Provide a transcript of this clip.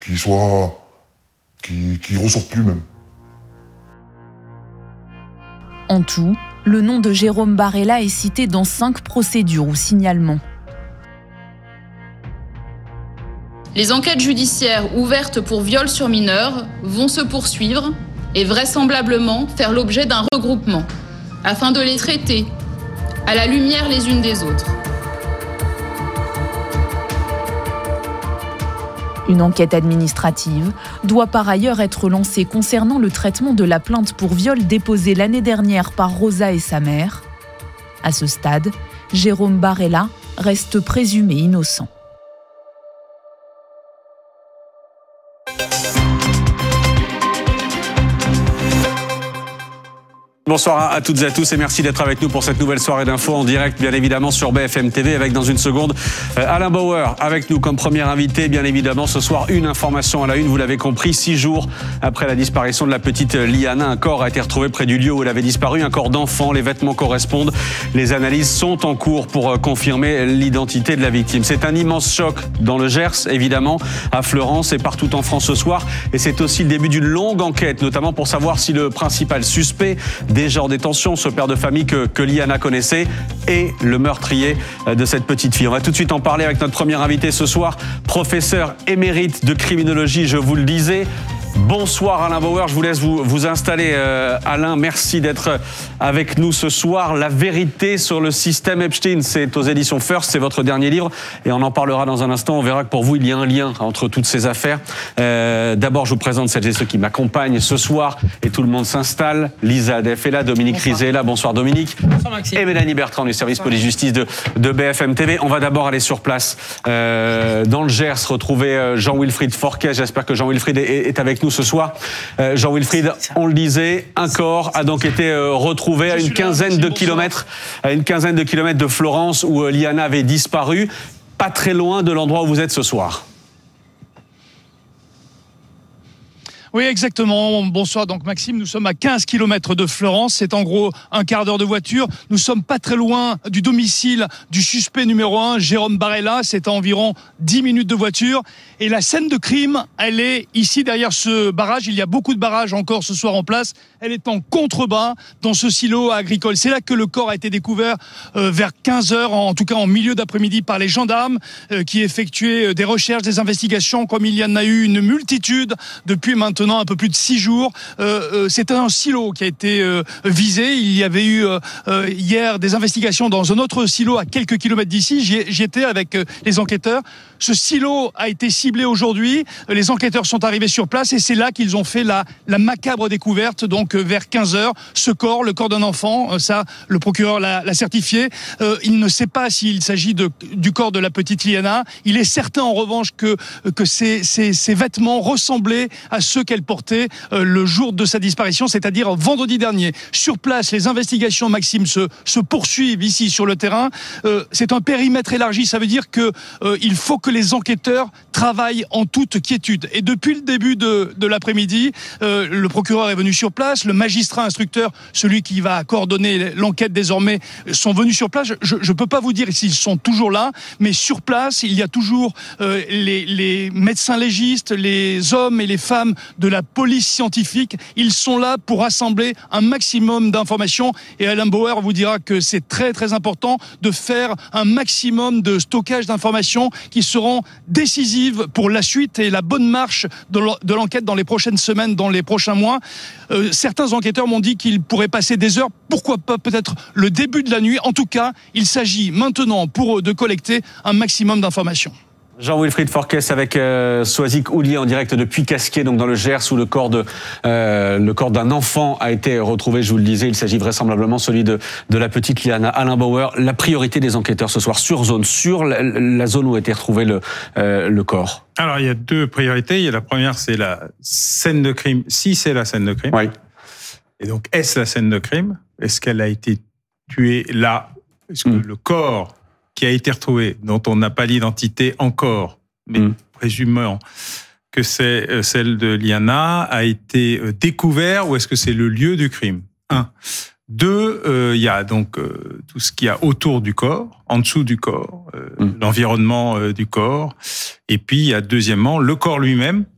qui ressortent plus même. En tout, le nom de Jérôme Barella est cité dans 5 procédures ou signalements. Les enquêtes judiciaires ouvertes pour viol sur mineurs vont se poursuivre et vraisemblablement faire l'objet d'un regroupement afin de les traiter à la lumière les unes des autres. Une enquête administrative doit par ailleurs être lancée concernant le traitement de la plainte pour viol déposée l'année dernière par Rosa et sa mère. À ce stade, Jérôme Barella reste présumé innocent. Bonsoir à toutes et à tous et merci d'être avec nous pour cette nouvelle soirée d'infos en direct, bien évidemment, sur BFM TV, avec dans une seconde Alain Bauer avec nous comme premier invité. Bien évidemment, ce soir, une information à la une, vous l'avez compris, 6 jours après la disparition de la petite Liana, un corps a été retrouvé près du lieu où elle avait disparu, un corps d'enfant, les vêtements correspondent, les analyses sont en cours pour confirmer l'identité de la victime. C'est un immense choc dans le Gers, évidemment, à Fleurance et partout en France ce soir, et c'est aussi le début d'une longue enquête, notamment pour savoir si le principal suspect déjà en détention, ce père de famille que Liana connaissait, et le meurtrier de cette petite fille. On va tout de suite en parler avec notre premier invité ce soir, professeur émérite de criminologie, je vous le disais. Bonsoir Alain Bauer, je vous laisse vous installer. Alain, merci d'être avec nous ce soir. La vérité sur le système Epstein, c'est aux éditions First, c'est votre dernier livre et on en parlera dans un instant. On verra que pour vous, il y a un lien entre toutes ces affaires. D'abord, je vous présente celles et ceux qui m'accompagnent ce soir et tout le monde s'installe. Lisa Adef est là, Dominique Rizet est là. Bonsoir Dominique. Bonsoir Maxime. Et Mélanie Bertrand du service police-justice de BFM TV. On va d'abord aller sur place dans le Gers, retrouver Jean-Wilfried Forquet. J'espère que Jean-Wilfried est avec nous ce soir. Jean-Wilfried, on le disait, un corps a donc été retrouvé à une quinzaine de kilomètres de Fleurance où Liana avait disparu, pas très loin de l'endroit où vous êtes ce soir. Oui, exactement. Bonsoir donc Maxime, nous sommes à 15 km de Fleurance, c'est en gros un quart d'heure de voiture. Nous sommes pas très loin du domicile du suspect numéro 1, Jérôme Barella, c'est à environ 10 minutes de voiture. Et la scène de crime, elle est ici derrière ce barrage, il y a beaucoup de barrages encore ce soir en place. Elle est en contrebas dans ce silo agricole. C'est là que le corps a été découvert vers 15h, en tout cas en milieu d'après-midi par les gendarmes qui effectuaient des recherches, des investigations, comme il y en a eu une multitude depuis maintenant un peu plus de 6 jours. C'est un silo qui a été visé. Il y avait eu hier des investigations dans un autre silo à quelques kilomètres d'ici. J'y étais avec les enquêteurs. Ce silo a été ciblé aujourd'hui. Les enquêteurs sont arrivés sur place et c'est là qu'ils ont fait la macabre découverte. Donc vers 15h, ce corps, le corps d'un enfant, ça le procureur l'a certifié. Il ne sait pas s'il s'agit du corps de la petite Liana. Il est certain en revanche que ces vêtements ressemblaient à ceux qu'elle portait le jour de sa disparition, c'est-à-dire vendredi dernier. Sur place, les investigations, Maxime, se poursuivent ici sur le terrain. C'est un périmètre élargi, ça veut dire que il faut que les enquêteurs travaillent en toute quiétude. Et depuis le début de l'après-midi, le procureur est venu sur place, le magistrat instructeur, celui qui va coordonner l'enquête désormais, sont venus sur place. Je ne peux pas vous dire s'ils sont toujours là, mais sur place, il y a toujours les médecins légistes, les hommes et les femmes de la police scientifique. Ils sont là pour rassembler un maximum d'informations. Et Alain Bauer vous dira que c'est très très important de faire un maximum de stockage d'informations qui seront décisives pour la suite et la bonne marche de l'enquête dans les prochaines semaines, dans les prochains mois. Certains enquêteurs m'ont dit qu'ils pourraient passer des heures, pourquoi pas peut-être le début de la nuit. En tout cas, il s'agit maintenant pour eux de collecter un maximum d'informations. Jean-Wilfried Forquet avec Soazic Oulier en direct depuis Casquier, donc dans le Gers, où le corps d'un enfant a été retrouvé. Je vous le disais, il s'agit vraisemblablement celui de la petite Liana. Alain Bauer, la priorité des enquêteurs ce soir sur la zone où a été retrouvé le corps. Alors il y a 2 priorités. La première, c'est la scène de crime. Si c'est la scène de crime. Oui. Et donc est-ce la scène de crime? Est-ce qu'elle a été tuée là? Est-ce que le corps qui a été retrouvé, dont on n'a pas l'identité encore, mais présumant que c'est celle de Liana, a été découvert, ou est-ce que c'est le lieu du crime? 1. 2, il y a donc tout ce qu'il y a autour du corps, en dessous du corps, l'environnement du corps. Et puis, il y a deuxièmement le corps lui-même,